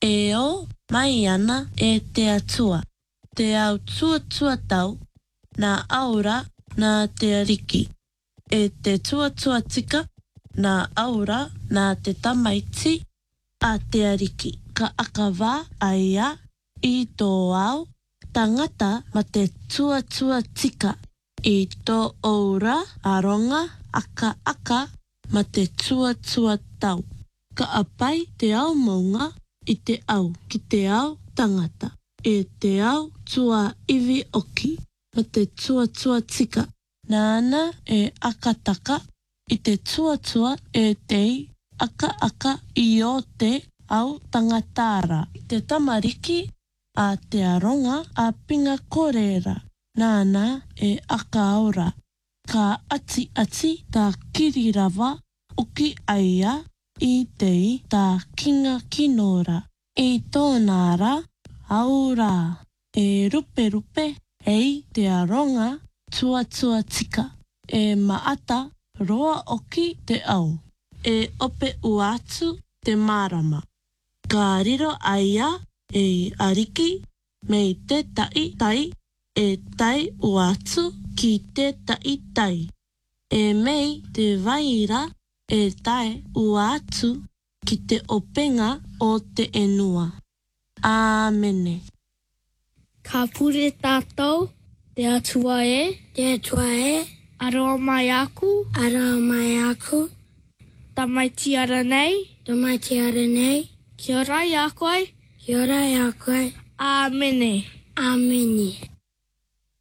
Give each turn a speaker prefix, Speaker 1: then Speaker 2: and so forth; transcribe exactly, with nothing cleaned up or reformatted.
Speaker 1: E o mai ana e te atua. Te au tua tua tau, nā aura nā te ariki. E te tua tua tika, nā aura nā te tamaiti a te ariki. Ka aka wā aia i tō au tangata ma te tua tua tika. I tō aura aronga aka aka ma te tua tua tau. Ka apai te au maunga i te au ki te au tangata. E te au tua iwi oki ma te tua tua tika. Nāna e akataka i te tua tua e tei aka aka i o te au tangatara. Te tamariki a te aronga a pinga korera. Nāna e aka aura. Ka ati ati tā kirirawa uki aia i tei tā kinga kinora. I tōnara aura e rupe rupe ei te aronga tua tua tika. E maata roa oki te au. E ope uatu te marama. Ka riro aia e ariki mei te tai tai e tai uatu ki te tai tai. E mei te vaira e tai uatu ki te openga o te enua. Āmene.
Speaker 2: Ka pure tātou, te atua e,
Speaker 3: te atua e,
Speaker 2: aroa mai aku,
Speaker 3: aroa mai aku,
Speaker 2: tamaiti ara nei,
Speaker 3: tamaiti ara nei,
Speaker 2: kia rai a koe,
Speaker 3: kia rai a koe,
Speaker 2: āmene.
Speaker 3: Āmene.